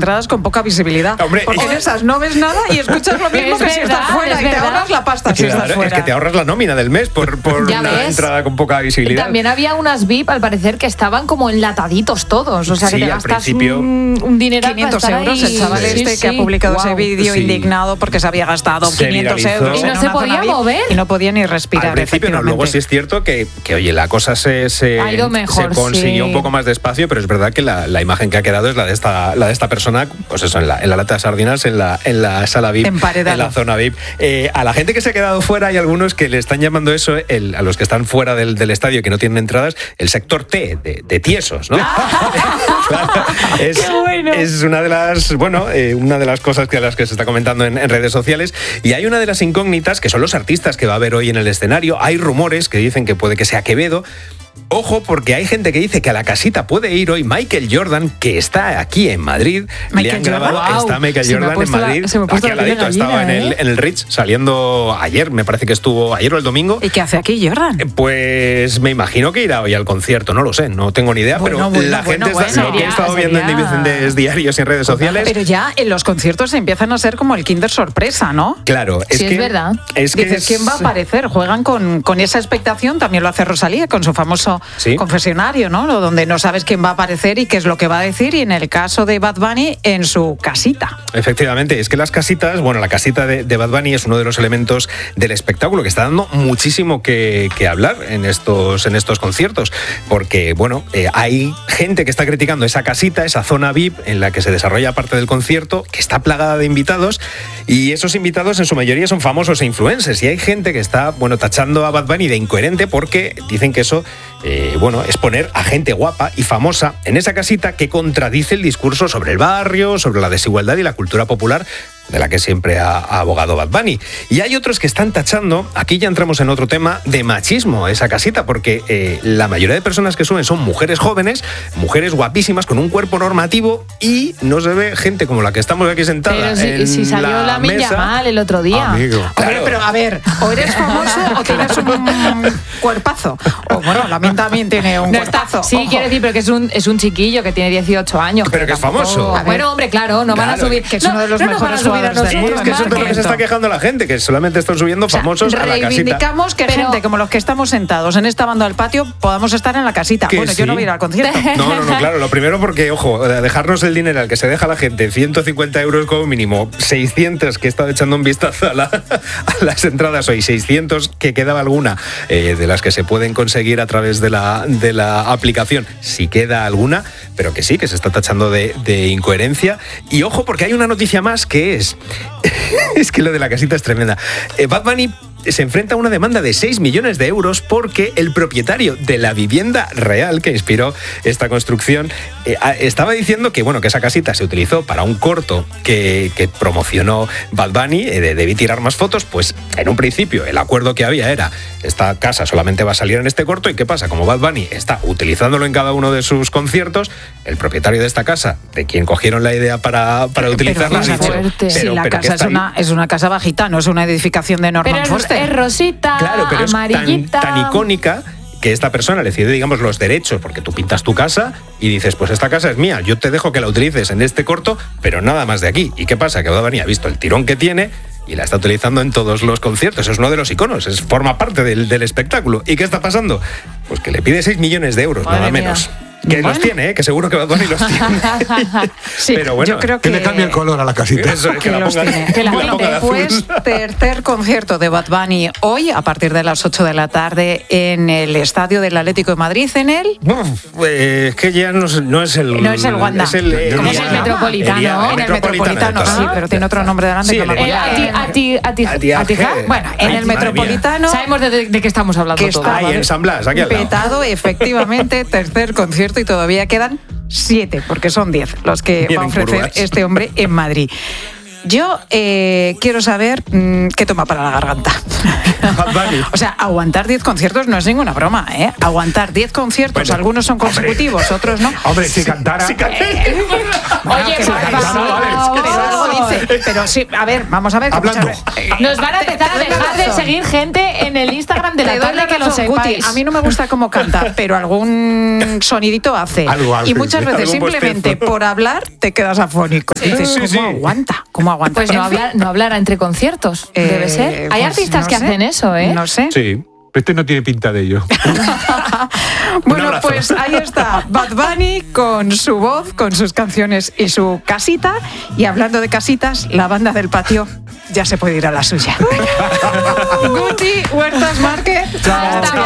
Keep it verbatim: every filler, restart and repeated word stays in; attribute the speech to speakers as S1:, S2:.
S1: entradas con poca visibilidad.
S2: Hombre,
S1: porque
S2: y...
S1: en esas no ves nada y escuchas lo mismo que
S3: verdad,
S1: si estás fuera y te ahorras la pasta.
S2: Claro,
S1: si estás fuera.
S2: es que te ahorras la nómina del mes por, por una
S3: ves.
S2: entrada con poca visibilidad.
S3: También había unas V I P, al parecer, que estaban como enlataditos todos. O sea,
S2: sí,
S3: que te
S2: al
S3: gastas
S2: principio...
S3: un, un dinero
S1: quinientos euros, el chaval
S3: sí,
S1: este
S3: sí.
S1: que ha publicado
S3: Wow.
S1: ese vídeo
S2: Sí.
S1: indignado porque se había gastado
S2: Se
S1: quinientos
S2: viralizó.
S1: euros
S3: Y no
S1: en
S3: se
S1: una
S3: podía
S1: zona V I P
S3: mover.
S1: y no podía ni respirar.
S2: Al principio no, luego sí es cierto que, que oye, la cosa se, se,
S3: Ha ido mejor,
S2: se consiguió
S3: sí.
S2: un poco más despacio, pero es verdad que la, la imagen que ha quedado es la de esta, la de esta persona, pues eso, en la, en la lata de sardinas, en la, en la sala V I P,
S1: Emparedado.
S2: en la zona V I P. Eh, a la gente que se ha quedado fuera hay algunos que le están llamando eso, el, a los que están fuera del, del estadio y que no tienen entradas, el sector T, de, de tiesos, ¿no? Claro, es,
S3: Qué bueno.
S2: es una de las, bueno, eh, una de las cosas que a las que se está comentando en, en redes sociales. Y hay una de las incógnitas que son los artistas que va a haber hoy en el escenario. Hay rumores que dicen que puede que sea Quevedo. Ojo, porque hay gente que dice que a la casita puede ir hoy Michael Jordan, que está aquí en Madrid.
S1: Michael
S2: Le han grabado,
S3: Jordan.
S2: está Michael
S3: Se me ha
S2: Jordan en
S3: puesto la-
S2: Madrid.
S3: se me ha puesto
S2: aquí al
S3: la piel de
S2: ladito, estaba en
S3: gallina,
S2: el,
S3: ¿eh?
S2: en el Ritz saliendo ayer, me parece que estuvo ayer o el domingo.
S1: ¿Y qué hace aquí Jordan?
S2: Eh, Pues me imagino que irá hoy al concierto, no lo sé, no tengo ni idea,
S1: Bueno,
S2: pero
S1: bueno,
S2: la
S1: bueno,
S2: gente está,
S1: bueno.
S2: lo que he estado
S3: Sería-
S2: viendo en diferentes diarios y en redes sociales.
S1: Pero ya en los conciertos empiezan a ser como el Kinder sorpresa, ¿no?
S2: Claro, es
S3: Sí, es
S2: que
S3: verdad.
S2: Es que
S1: Dices,
S2: es-
S1: ¿quién va a aparecer? Juegan con, con esa expectación, también lo hace Rosalía con su famoso
S2: Sí.
S1: confesionario, ¿no? Donde no sabes quién va a aparecer y qué es lo que va a decir, y en el caso de Bad Bunny, en su casita.
S2: Efectivamente, es que las casitas, bueno, la casita de, de Bad Bunny es uno de los elementos del espectáculo que está dando muchísimo que, que hablar en estos, en estos conciertos, porque, bueno, eh, hay gente que está criticando esa casita, esa zona V I P en la que se desarrolla parte del concierto, que está plagada de invitados, y esos invitados en su mayoría son famosos e influencers, y hay gente que está, bueno, tachando a Bad Bunny de incoherente porque dicen que eso, eh, bueno, es poner a gente guapa y famosa en esa casita que contradice el discurso sobre el barrio, sobre la desigualdad y la cultura popular de la que siempre ha, ha abogado Bad Bunny. Y hay otros que están tachando, aquí ya entramos en otro tema, de machismo esa casita, porque eh, la mayoría de personas que suben son mujeres jóvenes, mujeres guapísimas, con un cuerpo normativo, y no se ve gente como la que estamos aquí sentada
S3: Pero si,
S2: en
S3: si salió
S2: la
S3: la Minya
S2: mesa.
S3: Mal el otro día.
S2: Amigo,
S1: Hombre,
S2: claro.
S1: pero a ver, o eres famoso o tienes un cuerpazo. O bueno, la mía también tiene un
S3: No está,
S1: cuerpazo.
S3: sí,
S1: Ojo.
S3: quiero decir, pero que es un, es un chiquillo que tiene dieciocho años.
S2: Pero que es
S3: tampoco-
S2: famoso.
S3: Ah, bueno, hombre, claro, no van a
S2: Claro,
S3: subir.
S1: que es
S3: no,
S1: uno de los
S3: no nos van a
S1: mejores
S3: subir a
S1: jugadores del
S2: Sí,
S3: nosotros,
S2: es que eso es de lo que
S3: Marque.
S2: se está quejando la gente, que solamente están subiendo
S1: O sea,
S2: famosos a la casita.
S1: reivindicamos que
S3: Pero-
S1: gente como los que estamos sentados en esta banda del patio podamos estar en la casita.
S2: Que
S1: Bueno,
S2: sí.
S1: yo no voy a ir al concierto.
S2: No, no, no, claro. Lo primero porque, ojo, dejarnos el dinero al que se deja la gente, ciento cincuenta euros como mínimo, seiscientos que he estado echando un vistazo a, la- a las entradas hoy, seiscientos que quedaba alguna eh, de las que se pueden conseguir a través de la, de la aplicación, si queda alguna, pero que sí, que se está tachando de, de incoherencia. Y ojo, porque hay una noticia más que es, es que lo de la casita es tremenda. Eh, Bad Bunny se enfrenta a una demanda de seis millones de euros porque el propietario de la vivienda real que inspiró esta construcción eh, estaba diciendo que, bueno, que esa casita se utilizó para un corto que, que promocionó Bad Bunny, eh, de Debí tirar más fotos. Pues en un principio el acuerdo que había era: esta casa solamente va a salir en este corto. ¿Y qué pasa? Como Bad Bunny está utilizándolo en cada uno de sus conciertos, el propietario de esta casa, de quien cogieron la idea para, para utilizarla,
S1: Pero,
S2: ha dicho,
S3: fuerte.
S1: si
S2: pero-
S1: la
S2: pero que
S1: casa es
S2: está ahí.
S1: una, es una casa bajita, no es una edificación de Norman
S3: Pero es,
S1: Foster.
S3: es rosita,
S2: Claro, pero es tan,
S3: amarillita.
S2: tan icónica que esta persona le cede, digamos, los derechos, porque tú pintas tu casa y dices, pues esta casa es mía, yo te dejo que la utilices en este corto, pero nada más de aquí. ¿Y qué pasa? Que Bad Bunny ha visto el tirón que tiene y la está utilizando en todos los conciertos. Es uno de los iconos, es, forma parte del, del espectáculo. ¿Y qué está pasando? Pues que le pide seis millones de euros,
S3: Madre
S2: nada
S3: mía.
S2: menos. Que
S1: Bueno.
S2: los tiene, ¿eh? Que seguro que Bad Bunny los tiene.
S1: Sí,
S2: pero bueno,
S1: yo creo
S4: Que
S1: que,
S4: le cambie el color a la casita.
S2: Eso, es que,
S1: que
S2: la
S1: los
S2: ponga,
S1: tiene.
S2: que
S3: Que la
S2: la
S3: ponga
S2: ponga de azul.
S1: Pues tercer concierto de Bad Bunny hoy a partir de las ocho de la tarde en el Estadio del Atlético de Madrid, en el...
S2: Uf, eh, es que ya no, es- no es el...
S1: No es el Wanda.
S2: Es el, eh,
S3: ¿Cómo es el
S2: Diana.
S3: Metropolitano?
S2: El Diana,
S1: En el Metropolitano,
S2: de
S1: sí,
S2: Torre.
S1: pero tiene otro nombre delante
S2: Sí,
S1: que no me
S2: el-
S3: Eh,
S1: acuerdo.
S3: a ti, a ti, a ti,
S2: Atiaje.
S3: a ti, ja.
S1: Bueno, en
S2: Ay,
S1: el
S2: madre
S1: Metropolitano...
S3: Sabemos de, de- de qué estamos hablando
S1: Que
S3: todos.
S1: está-
S2: Ahí en San Blas, aquí al lado.
S1: Petado, efectivamente, tercer concierto y todavía quedan siete, porque son diez los que va a
S2: Vienen
S1: ofrecer
S2: curvas.
S1: este hombre en Madrid. Yo eh, quiero saber mmm, qué toma para la garganta.
S2: Bad Bunny.
S1: O sea, aguantar diez conciertos no es ninguna broma, ¿eh? Aguantar diez conciertos,
S2: Bueno,
S1: algunos son consecutivos, otros no.
S4: Hombre, si cantara.
S2: Sí, canta-
S3: Oye,
S1: que
S3: por
S1: sí,
S3: favor.
S1: pero algo dice, pero sí, a ver, vamos a ver. que
S4: Hablando.
S1: muchas veces- eh,
S3: Nos van a
S1: te-
S3: empezar
S1: te
S3: a
S1: doy la
S3: dejar de
S1: razón.
S3: seguir gente en el Instagram de
S1: Te
S3: la
S1: doy
S3: tarde,
S1: la
S3: que lo
S1: razón, Guti.
S3: sepáis.
S1: A mí no me gusta cómo canta, pero algún sonidito hace.
S4: Algo hace,
S1: y muchas
S4: sí.
S1: veces
S2: Algún
S1: simplemente
S2: bostezo.
S1: por hablar te quedas afónico. Y dices,
S2: Sí,
S1: ¿cómo
S2: sí.
S1: aguanta? ¿Cómo aguanta?
S3: Pues no,
S1: En fin,
S3: hablar, no hablará entre conciertos,
S1: eh,
S3: debe ser. Hay
S1: pues
S3: artistas
S1: no
S3: que
S1: sé.
S3: hacen eso, ¿eh?
S1: No sé.
S2: Sí.
S4: Este no tiene pinta de ello.
S1: Bueno,
S2: abrazo.
S1: pues ahí está Bad Bunny con su voz, con sus canciones y su casita. Y hablando de casitas, la banda del patio ya se puede ir a la suya. Guti Huertas Márquez.
S3: Hasta